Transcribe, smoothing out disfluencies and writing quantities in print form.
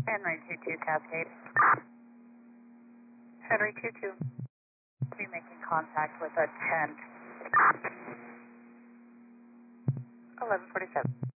Henry 22 Cascade. Henry 22. Be making contact with a 10. 1147.